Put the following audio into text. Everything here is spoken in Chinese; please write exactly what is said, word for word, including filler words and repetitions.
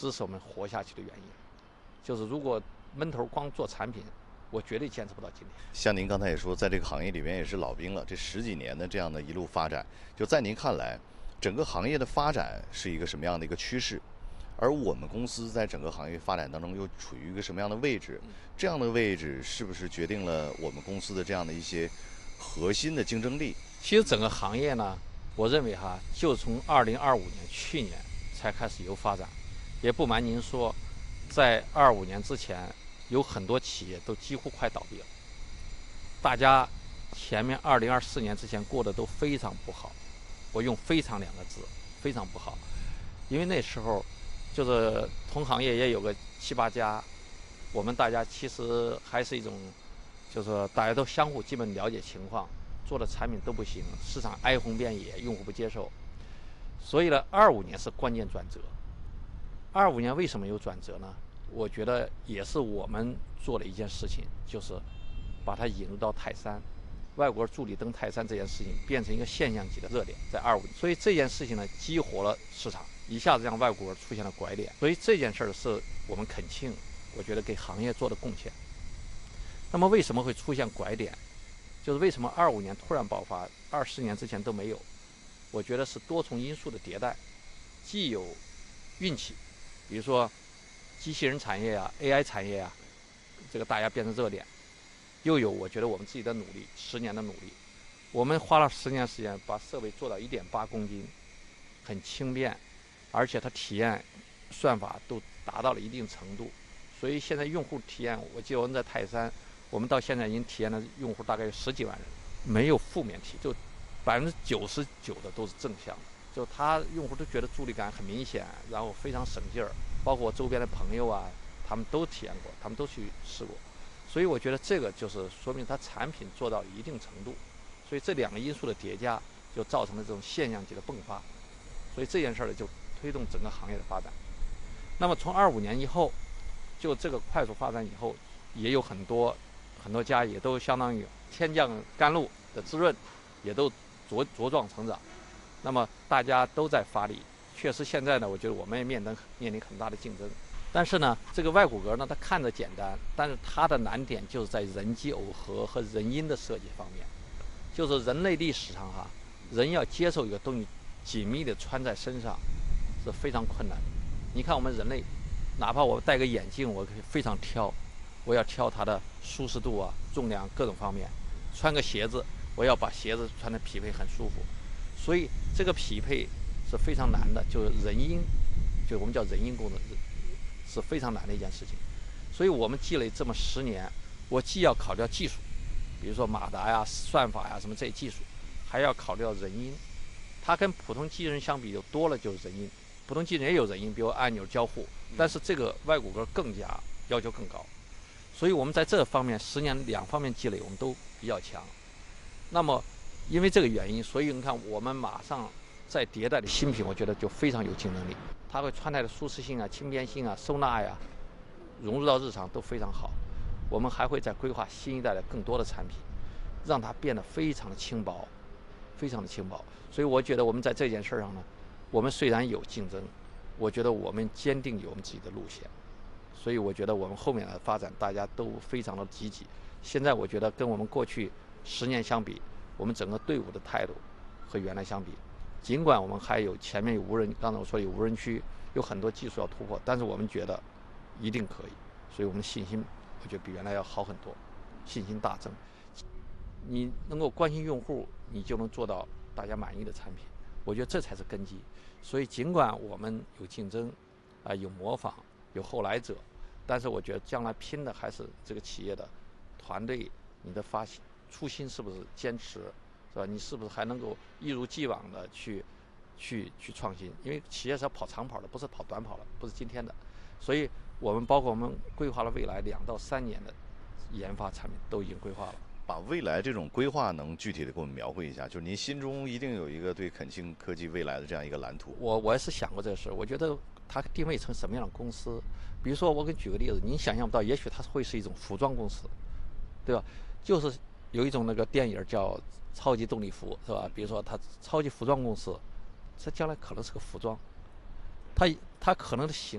支持我们活下去的原因。就是如果闷头光做产品，我绝对坚持不到今天。 像您刚才也说，在这个行业里边也是老兵了，这十几年的这样的一路发展，就在您看来，整个行业的发展是一个什么样的一个趋势？而我们公司在整个行业发展当中又处于一个什么样的位置？这样的位置是不是决定了我们公司的这样的一些核心的竞争力？ 其实整个行业呢，我认为哈，就从二零二五年去年才开始有发展。也不瞒您说，在二五年之前，有很多企业都几乎快倒闭了。大家前面二零二四年之前过得都非常不好，我用非常两个字，非常不好。因为那时候就是同行业也有个七八家，我们大家其实还是一种，就是说大家都相互基本了解情况，做的产品都不行，市场哀鸿遍野，用户不接受。所以呢，二五年是关键转折。二五年为什么有转折呢？我觉得也是我们做的一件事情，就是把它引入到泰山，外国助力登泰山这件事情变成一个现象级的热点，在二五年。所以这件事情呢，激活了市场，一下子让外国出现了拐点。所以这件事儿是我们恳庆，我觉得给行业做的贡献。那么为什么会出现拐点？就是为什么二五年突然爆发，二十年之前都没有？我觉得是多重因素的迭代，既有运气，比如说机器人产业啊、A I 产业啊，这个大家变成热点，又有我觉得我们自己的努力，十年的努力，我们花了十年时间把设备做到一点八公斤，很轻便，而且它体验算法都达到了一定程度，所以现在用户体验，我记得我们在泰山，我们到现在已经体验的用户大概有十几万人，没有负面体，就百分之九十九的都是正向的，就他用户都觉得助力感很明显，然后非常省劲儿。包括我周边的朋友啊，他们都体验过，他们都去试过，所以我觉得这个就是说明它产品做到一定程度，所以这两个因素的叠加就造成了这种现象级的迸发，所以这件事儿呢就推动整个行业的发展。那么从二五年以后，就这个快速发展以后，也有很多很多家也都相当于天降甘露的滋润，也都茁茁壮成长，那么大家都在发力。确实，现在呢，我觉得我们也面临面临很大的竞争，但是呢，这个外骨骼呢，它看着简单，但是它的难点就是在人机耦合和人因的设计方面，就是人类历史上哈，人要接受一个东西紧密的穿在身上是非常困难的。你看我们人类，哪怕我戴个眼镜，我可以非常挑，我要挑它的舒适度啊、重量各种方面；穿个鞋子，我要把鞋子穿得匹配很舒服，所以这个匹配是非常难的，就是人因，就我们叫人因工程，是非常难的一件事情。所以我们积累这么十年，我既要考虑到技术，比如说马达呀、算法呀什么这些技术，还要考虑到人因。它跟普通机器人相比，就多了就是人因。普通机器人也有人因，比如按钮交互，但是这个外骨骼更加要求更高。所以我们在这方面十年两方面积累，我们都比较强。那么因为这个原因，所以你看我们马上在迭代的新品，我觉得就非常有竞争力。它会穿戴的舒适性啊、轻便性啊、收纳呀，融入到日常都非常好。我们还会再规划新一代的更多的产品，让它变得非常的轻薄，非常的轻薄。所以我觉得我们在这件事上呢，我们虽然有竞争，我觉得我们坚定有我们自己的路线。所以我觉得我们后面的发展大家都非常的积极。现在我觉得跟我们过去十年相比，我们整个队伍的态度和原来相比，尽管我们还有前面有无人，刚才我说有无人区，有很多技术要突破，但是我们觉得一定可以。所以我们的信心，我觉得比原来要好很多，信心大增。你能够关心用户，你就能做到大家满意的产品。我觉得这才是根基。所以尽管我们有竞争，啊、呃，有模仿，有后来者，但是我觉得将来拼的还是这个企业的团队，你的发初心是不是坚持，是吧？你是不是还能够一如既往的去去去创新？因为企业是要跑长跑的，不是跑短跑了，不是今天的。所以我们包括我们规划了未来两到三年的研发产品都已经规划了。 把未来这种规划能具体的给我们描绘一下，就是您心中一定有一个对恳庆科技未来的这样一个蓝图。 我我也是想过这个事，我觉得它定位成什么样的公司？比如说，我给你举个例子，您想象不到，也许它会是一种服装公司，对吧？就是有一种那个电影叫《超级动力服》，是吧？比如说它超级服装公司，它将来可能是个服装，它它可能的形